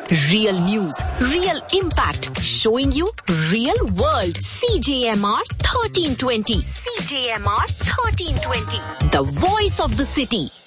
Real news, real impact, showing you real world. CJMR 1320. CJMR 1320. The voice of the city.